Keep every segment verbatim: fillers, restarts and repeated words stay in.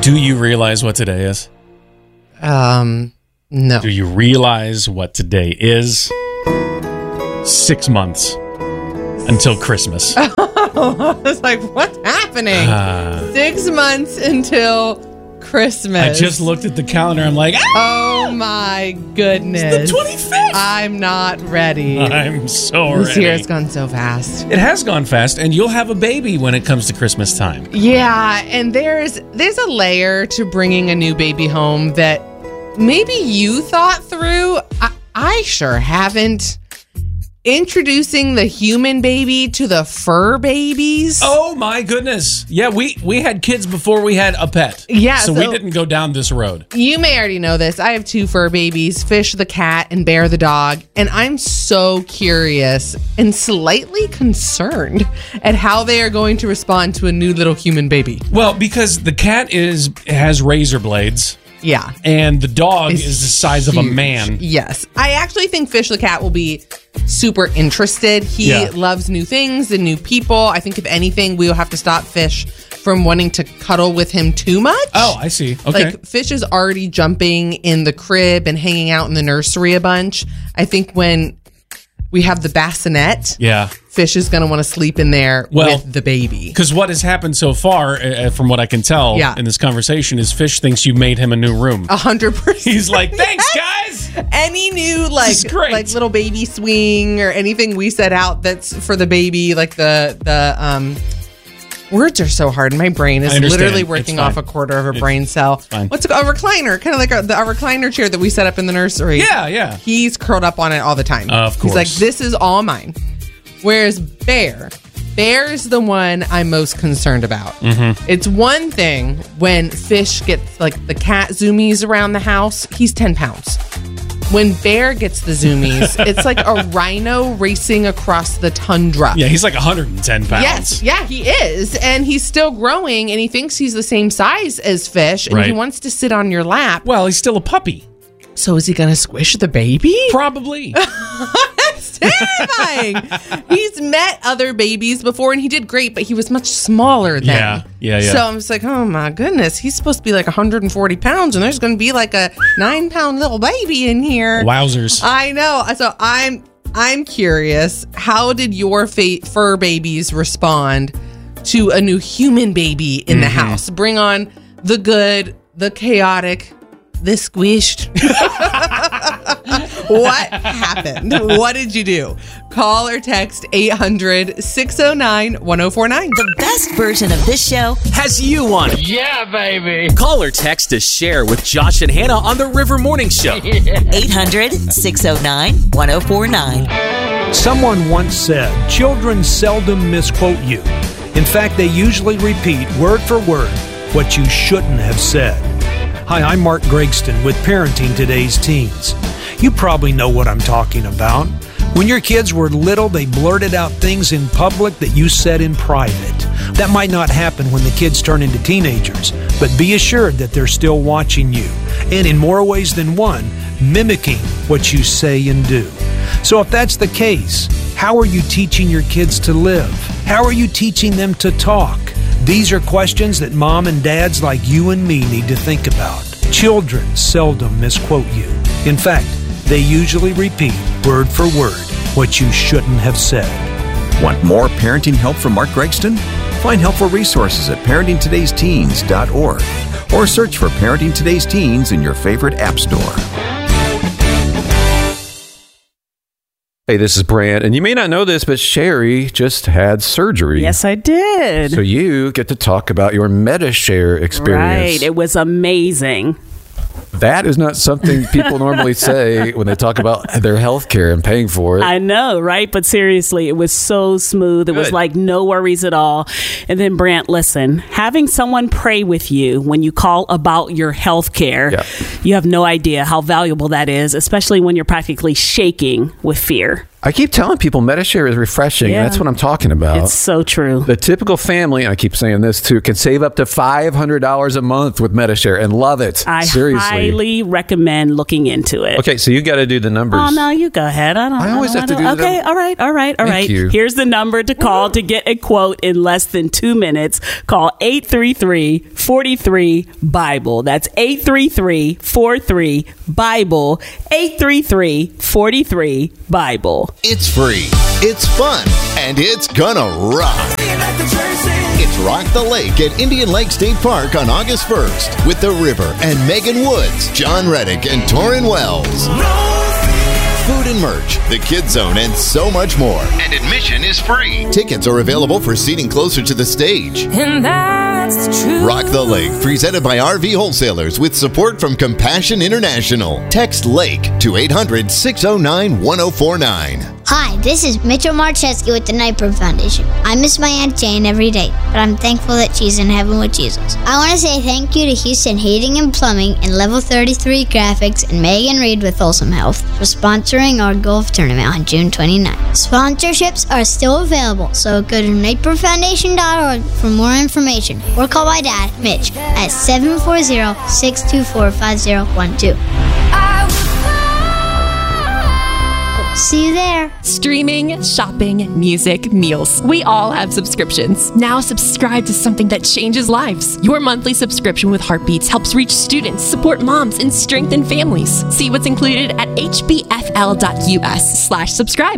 Do you realize what today is? Um, no. Do you realize what today is? Six months until Christmas. I was like, what's happening? Uh, Six months until Christmas. I just looked at the calendar. I'm like, ah! Oh my goodness. It's the twenty-fifth. I'm not ready. I'm so ready. This year has gone so fast. It has gone fast, and you'll have a baby when it comes to Christmas time. Yeah, and there's there's a layer to bringing a new baby home that maybe you thought through. I, I sure haven't. Introducing the human baby to the fur babies. Oh my goodness. Yeah, we, we had kids before we had a pet. Yeah. So, so we didn't go down this road. You may already know this. I have two fur babies, Fish the cat and Bear the dog. And I'm so curious and slightly concerned at how they are going to respond to a new little human baby. Well, because the cat is has razor blades. Yeah. And the dog It's is the size huge. of a man. Yes. I actually think Fish the cat will be super interested. He Yeah. loves new things and new people. I think if anything, we will have to stop Fish from wanting to cuddle with him too much. Oh, I see. Okay. Like Fish is already jumping in the crib and hanging out in the nursery a bunch. I think when we have the bassinet, yeah. Fish is going to want to sleep in there Well, with the baby. Because what has happened so far, uh, from what I can tell Yeah. in this conversation, is Fish thinks you made him a new room. A hundred percent. He's like, thanks, guys. Any new like is great. like little baby swing or anything we set out that's for the baby, like the the um words are so hard. My brain is I understand. literally It's working fine. off a quarter of a It's- brain cell. fine. What's it, a recliner? Kind of like a, the, a recliner chair that we set up in the nursery. Yeah, yeah. He's curled up on it all the time. Of He's like, course. this is all mine. Whereas Bear, Bear is the one I'm most concerned about. Mm-hmm. It's one thing when Fish gets like the cat zoomies around the house, he's ten pounds. When Bear gets the zoomies, it's like a rhino racing across the tundra. Yeah, he's like one hundred ten pounds. Yes, yeah, he is. And he's still growing and he thinks he's the same size as Fish and Right. he wants to sit on your lap. Well, he's still a puppy. So is he going to squish the baby? Probably. That's terrifying. He's met other babies before and he did great, but he was much smaller then. Yeah, yeah, yeah. So I'm just like, oh my goodness, he's supposed to be like one hundred forty pounds and there's going to be like a nine pound little baby in here. Wowzers. I know. So I'm I'm curious, how did your fa- fur babies respond to a new human baby in the house? Bring on the good, the chaotic, the squished. What happened? What did you do? Call or text eight hundred, six oh nine, one oh four nine. The best version of this show has you on it. Yeah, baby. Call or text to share with Josh and Hannah on the River Morning Show. eight hundred, six oh nine, one oh four nine. Someone once said, children seldom misquote you. In fact, they usually repeat word for word what you shouldn't have said. Hi, I'm Mark Gregston with Parenting Today's Teens. You probably know what I'm talking about. When your kids were little, they blurted out things in public that you said in private. That might not happen when the kids turn into teenagers, but be assured that they're still watching you, and in more ways than one, mimicking what you say and do. So if that's the case, how are you teaching your kids to live? How are you teaching them to talk? These are questions that mom and dads like you and me need to think about. Children seldom misquote you. In fact, they usually repeat word for word what you shouldn't have said. Want more parenting help from Mark Gregston? Find helpful resources at parenting todays teens dot org or search for Parenting Today's Teens in your favorite app store. Hey, this is Brant, and you may not know this, but Sherry just had surgery. Yes, I did. So you get to talk about your MediShare experience. Right. It was amazing. That is not something people normally say when they talk about their health care and paying for it. I know, right? But seriously, it was so smooth. It Good. was like no worries at all. And then, Brant, listen, having someone pray with you when you call about your health care, Yeah. you have no idea how valuable that is, especially when you're practically shaking with fear. I keep telling people MediShare is refreshing. Yeah. That's what I'm talking about. It's so true. The typical family, and I keep saying this too, can save up to five hundred dollars a month with MediShare and love it. I Seriously. highly recommend looking into it. Okay, so you got to do the numbers. Oh, no, you go ahead. I don't I always I have don't, to I do don't- the Okay, number. all right, all right, all Thank right. you. Here's the number to call to get a quote in less than two minutes. Call eight three three, four three, Bible. That's eight three three, four three, Bible. eight three three, four three, Bible. It's free, it's fun, and it's gonna rock. It's Rock the Lake at Indian Lake State Park on August first with The River and Megan Woods, John Reddick, and Torrin Wells. Food and merch, the Kids Zone, and so much more. And admission is free. Tickets are available for seating closer to the stage. And that's true. Rock the Lake, presented by R V Wholesalers with support from Compassion International. Text LAKE to eight hundred, six oh nine, one oh four nine. Hi, this is Mitchell Marcheski with the Nightbird Foundation. I miss my Aunt Jane every day, but I'm thankful that she's in heaven with Jesus. I want to say thank you to Houston Heating and Plumbing and Level thirty-three Graphics and Megan Reed with Wholesome Health for sponsoring our golf tournament on June twenty-ninth. Sponsorships are still available, so go to nightbird foundation dot org for more information or call my dad, Mitch, at seven four zero, six two four, five zero one two. See you there. Streaming, shopping, music, meals. We all have subscriptions. Now subscribe to something that changes lives. Your monthly subscription with Heartbeats helps reach students, support moms, and strengthen families. See what's included at h b f l dot u s slash subscribe.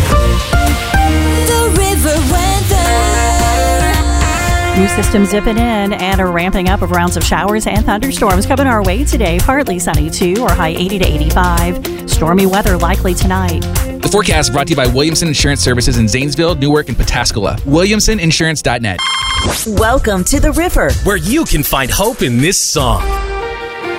The River Weather. New system zipping in and a ramping up of rounds of showers and thunderstorms coming our way today. Partly sunny too, or high eighty to eighty-five. Stormy weather likely tonight. The forecast brought to you by Williamson Insurance Services in Zanesville, Newark, and Pataskala. Williamson Insurance dot net. Welcome to The River, where you can find hope in this song.